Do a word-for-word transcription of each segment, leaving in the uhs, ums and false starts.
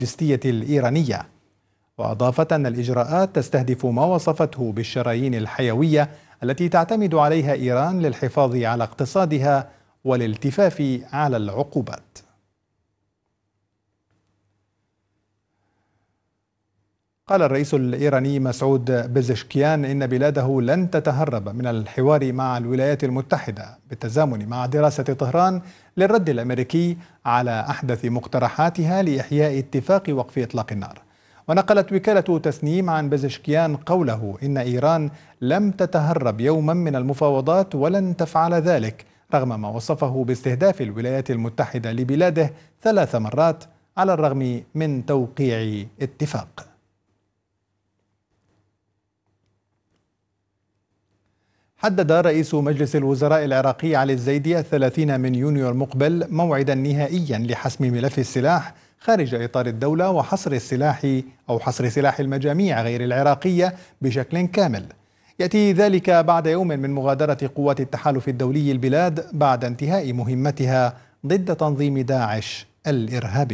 اللوجستية الإيرانية. وأضافت أن الإجراءات تستهدف ما وصفته بالشرايين الحيوية التي تعتمد عليها إيران للحفاظ على اقتصادها والالتفاف على العقوبات. قال الرئيس الإيراني مسعود بزشكيان إن بلاده لن تتهرب من الحوار مع الولايات المتحدة بالتزامن مع دراسة طهران للرد الأمريكي على أحدث مقترحاتها لإحياء اتفاق وقف إطلاق النار. ونقلت وكالة تسنيم عن بزشكيان قوله إن إيران لم تتهرب يوما من المفاوضات ولن تفعل ذلك، رغم ما وصفه باستهداف الولايات المتحدة لبلاده ثلاث مرات على الرغم من توقيع اتفاق. حدد رئيس مجلس الوزراء العراقي علي الزيدي الثلاثين من يونيو المقبل موعدا نهائيا لحسم ملف السلاح خارج إطار الدولة وحصر السلاح أو حصر سلاح المجاميع غير العراقية بشكل كامل. يأتي ذلك بعد يوم من مغادرة قوات التحالف الدولي البلاد بعد انتهاء مهمتها ضد تنظيم داعش الإرهابي.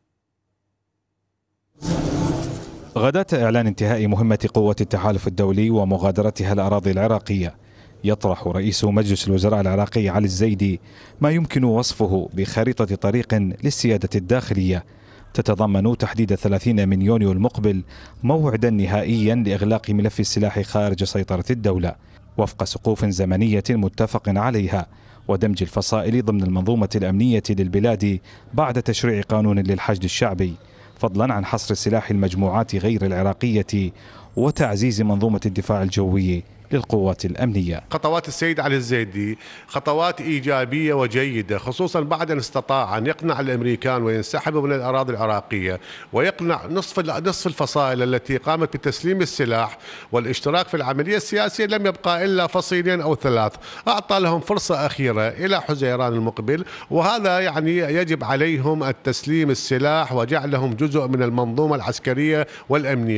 غداة إعلان انتهاء مهمة قوات التحالف الدولي ومغادرتها الأراضي العراقية، يطرح رئيس مجلس الوزراء العراقي علي الزيدي ما يمكن وصفه بخريطة طريق للسيادة الداخلية تتضمن تحديد ثلاثين من يونيو المقبل موعدا نهائيا لإغلاق ملف السلاح خارج سيطرة الدولة وفق سقوف زمنية متفق عليها، ودمج الفصائل ضمن المنظومة الأمنية للبلاد بعد تشريع قانون للحشد الشعبي، فضلا عن حصر سلاح المجموعات غير العراقية وتعزيز منظومة الدفاع الجوي للقوات الأمنية. خطوات السيد علي الزيدي خطوات إيجابية وجيدة، خصوصا بعد أن استطاع أن يقنع الأمريكان وينسحبوا من الأراضي العراقية، ويقنع نصف نصف الفصائل التي قامت بتسليم السلاح والاشتراك في العملية السياسية. لم يبقى إلا فصيلين أو ثلاث، أعطى لهم فرصة أخيرة إلى حزيران المقبل، وهذا يعني يجب عليهم التسليم السلاح وجعلهم جزء من المنظومة العسكرية والأمنية.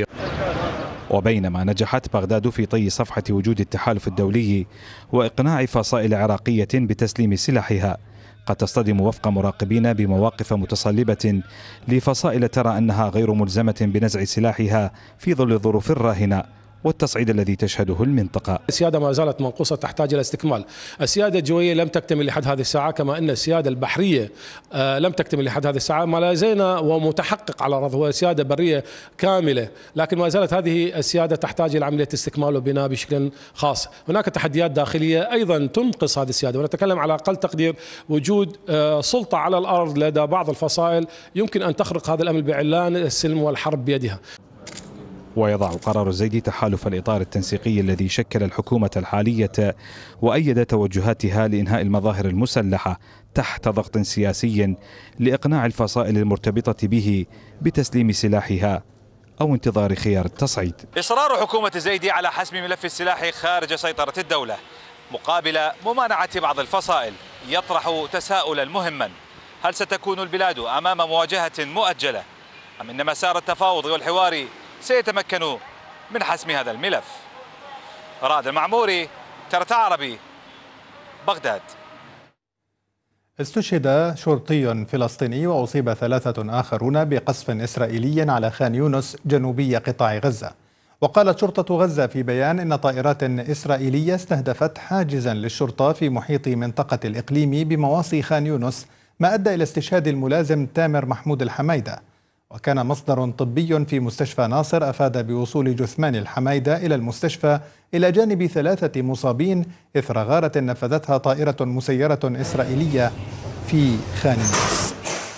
وبينما نجحت بغداد في طي صفحة وجود التحالف الدولي وإقناع فصائل عراقية بتسليم سلاحها، قد تصطدم وفق مراقبين بمواقف متصلبة لفصائل ترى أنها غير ملزمة بنزع سلاحها في ظل الظروف الراهنة والتصعيد الذي تشهده المنطقة. السيادة ما زالت منقوصة، تحتاج إلى استكمال. السيادة الجوية لم تكتمل لحد هذه الساعة، كما أن السيادة البحرية لم تكتمل لحد هذه الساعة. ما لا زلنا ومتحقق على الأرض هو سيادة برية كاملة، لكن ما زالت هذه السيادة تحتاج إلى عملية استكمال وبناء بشكل خاص. هناك تحديات داخلية أيضا تنقص هذه السيادة، ونتكلم على أقل تقدير وجود سلطة على الأرض لدى بعض الفصائل يمكن أن تخرق هذا الأمن بإعلان السلم والحرب بيدها. ويضع قرار الزيدي تحالف الإطار التنسيقي الذي شكل الحكومة الحالية وأيد توجهاتها لإنهاء المظاهر المسلحة تحت ضغط سياسي لإقناع الفصائل المرتبطة به بتسليم سلاحها أو انتظار خيار التصعيد. إصرار حكومة الزيدي على حسم ملف السلاح خارج سيطرة الدولة مقابل ممانعة بعض الفصائل يطرح تساؤلا مهما: هل ستكون البلاد أمام مواجهة مؤجلة أم إن مسار التفاوض والحوار سيتمكن من حسم هذا الملف؟ رائد المعموري، ترت عربي، بغداد. استشهد شرطي فلسطيني وأصيب ثلاثة آخرون بقصف إسرائيلي على خان يونس جنوبي قطاع غزة. وقالت شرطة غزة في بيان إن طائرات إسرائيلية استهدفت حاجزا للشرطة في محيط منطقة الإقليم بمواصي خان يونس، ما أدى إلى استشهاد الملازم تامر محمود الحميدة. وكان مصدر طبي في مستشفى ناصر أفاد بوصول جثمان الحميدة إلى المستشفى إلى جانب ثلاثة مصابين إثر غارة نفذتها طائرة مسيرة إسرائيلية في خان يونس.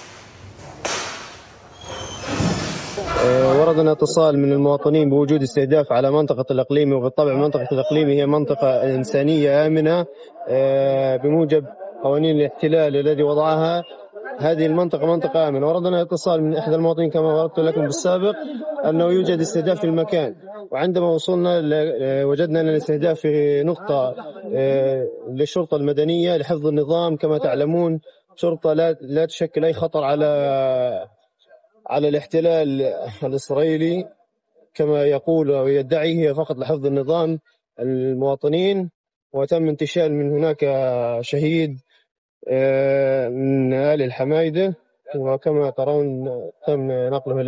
وردنا اتصال من المواطنين بوجود استهداف على منطقة الإقليمي، وبالطبع منطقة الإقليمي هي منطقة إنسانية آمنة بموجب قوانين الاحتلال الذي وضعها. هذه المنطقة منطقة آمنة. وردنا اتصال من إحدى المواطنين كما وردت لكم بالسابق أنه يوجد استهداف في المكان، وعندما وصلنا وجدنا أن الاستهداف في نقطة للشرطة المدنية لحفظ النظام. كما تعلمون شرطة لا لا تشكل أي خطر على على الاحتلال الإسرائيلي كما يقول ويدعي، هي فقط لحفظ النظام المواطنين. وتم انتشال من هناك شهيد من آل الحميدة وكما ترون تم نقله